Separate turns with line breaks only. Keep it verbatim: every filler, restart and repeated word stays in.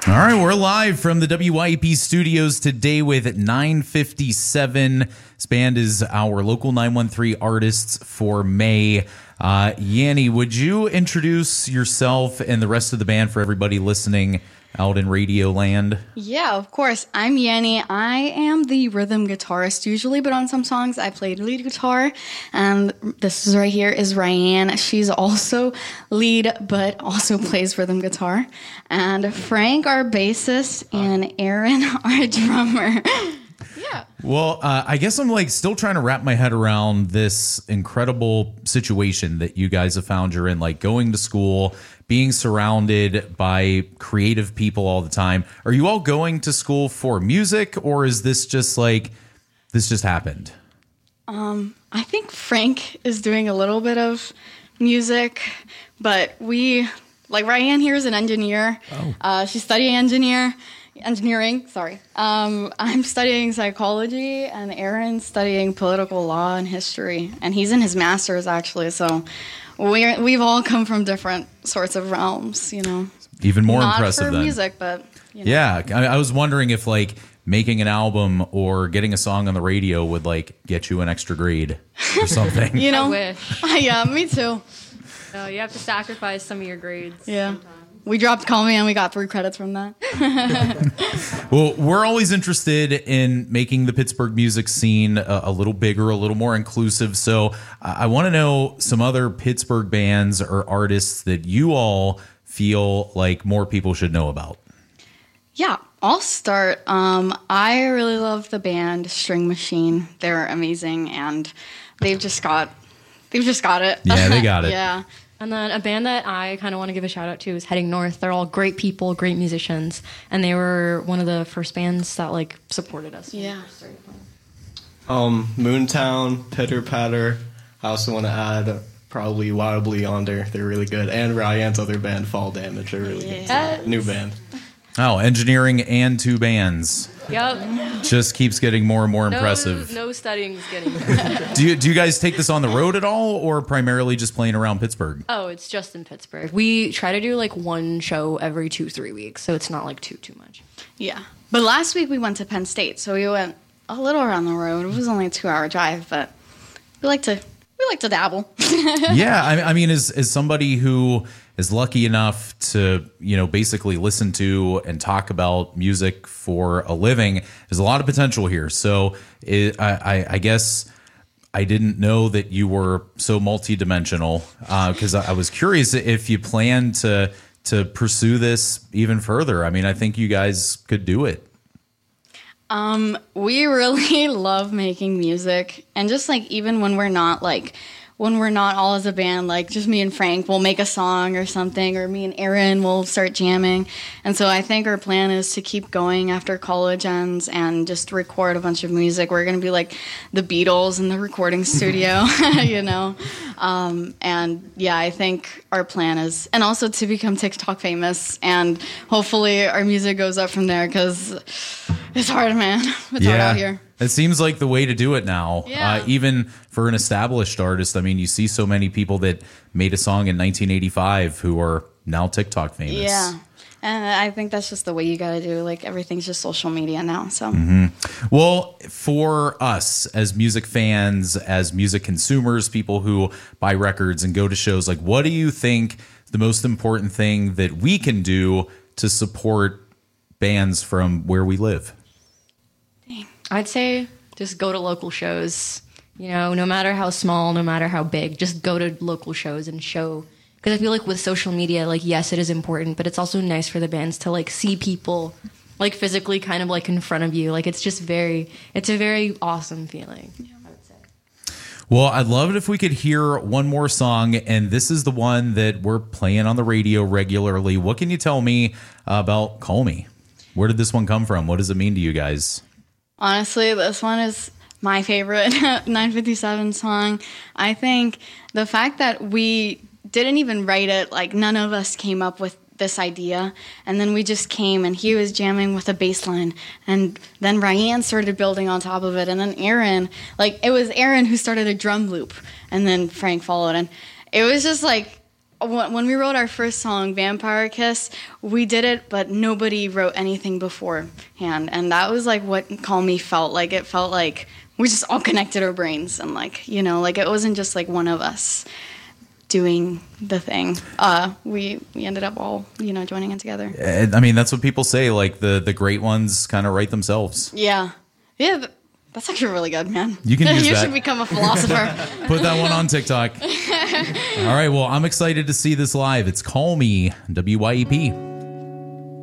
All right, we're live from the W Y E P studios today with nine fifty-seven. This band is our local nine one three artists for May. Uh, Yanni, would you introduce yourself and the rest of the band for everybody listening out in Radio Land?
Yeah, of course. I'm Yanni. I am the rhythm guitarist usually, but on some songs I played lead guitar. And this is right here is Ryan. She's also lead, but also plays rhythm guitar. And Frank, our bassist, and Aaron, our drummer. Yeah.
Well, uh, I guess I'm like still trying to wrap my head around this incredible situation that you guys have found you're in, like going to school, being surrounded by creative people all the time. Are you all going to school for music, or is this just like this just happened?
Um, I think Frank is doing a little bit of music, but we, like Ryan here is an engineer. Oh. Uh, she's studying engineer. Engineering, sorry. Um, I'm studying psychology, and Aaron's studying political law and history, and he's in his master's actually. So we're we've all come from different sorts of realms, you know.
Even more
Not
impressive
for
than
music, but you know.
Yeah, I, I was wondering if like making an album or getting a song on the radio would like get you an extra grade or something.
You know,
I wish.
Yeah, me too.
No, you have to sacrifice some of your grades.
Yeah.
Sometimes.
We dropped Call Me and we got three credits from that.
Well, we're always interested in making the Pittsburgh music scene a, a little bigger, a little more inclusive. So uh, I want to know some other Pittsburgh bands or artists that you all feel like more people should know about.
Yeah, I'll start. Um, I really love the band String Machine. They're amazing, and they've just got, they've just got it.
Yeah, they got it.
Yeah.
And then a band that I kind of want to give a shout out to is Heading North. They're all great people, great musicians, and they were one of the first bands that like supported us. when
Yeah.
we first started playing.
Um, Moontown, Pitter Patter. I also want to add probably Wildly Yonder. They're really good. And Ryan's other band, Fall Damage. They're really
Yeah.
good. New band.
Oh, engineering and two bands.
Yep.
Just keeps getting more and more
No,
impressive.
no studying is getting better.
Do you do you guys take this on the road at all, or primarily just playing around Pittsburgh?
Oh, it's just in Pittsburgh. We try to do like one show every two, three weeks, so it's not like too, too much.
Yeah. But last week we went to Penn State, so we went a little around the road. It was only a two-hour drive, but we like to we like to dabble.
Yeah, I, I mean, as as somebody who is lucky enough to, you know, basically listen to and talk about music for a living, there's a lot of potential here. So it, I, I, I guess I didn't know that you were so multidimensional because uh, I, I was curious if you plan to to pursue this even further. I mean, I think you guys could do it.
Um, we really love making music, and just like even when we're not like when we're not all as a band, like just me and Frank will make a song or something, or me and Aaron will start jamming. And so I think our plan is to keep going after college ends and just record a bunch of music. We're going to be like the Beatles in the recording studio, you know? Um, and yeah, I think our plan is, and also to become TikTok famous, and hopefully our music goes up from there, because it's hard, man. It's hard out here.
It seems like the way to do it now.
Yeah.
Uh, even for an established artist, I mean, you see so many people that made a song in nineteen eighty-five who are now TikTok famous.
Yeah. And I think that's just the way you got to do. Like, everything's just social media now. So,
Mm-hmm. Well, for us as music fans, as music consumers, people who buy records and go to shows, like, what do you think the most important thing that we can do to support bands from where we live?
I'd say just go to local shows. You know, no matter how small, no matter how big, just go to local shows and show. Because I feel like with social media, like, yes, it is important, but it's also nice for the bands to, like, see people, like, physically kind of, like, in front of you. Like, it's just very, it's a very awesome feeling, I would say.
Well, I'd love it if we could hear one more song, and this is the one that we're playing on the radio regularly. What can you tell me about Call Me? Where did this one come from? What does it mean to you guys?
honestly, this one is my favorite nine fifty-seven song. I think the fact that we didn't even write it, like none of us came up with this idea, and then we just came and he was jamming with a bass line, and then Ryan started building on top of it, and then Aaron, like it was Aaron who started a drum loop, and then Frank followed, and it was just like when when we wrote our first song, Vampire Kiss, we did it, but nobody wrote anything beforehand. And that was like what Call Me felt like. It felt like we just all connected our brains and like, you know, like it wasn't just like one of us doing the thing. Uh, we we ended up all, you know, joining in together.
And, I mean, that's what people say. Like the the great ones kind of write themselves.
Yeah. Yeah. th- That's actually really good, man.
You can use
you
that.
should become a philosopher.
Put that one on TikTok. All right. Well, I'm excited to see this live. It's Call Me, W Y E P.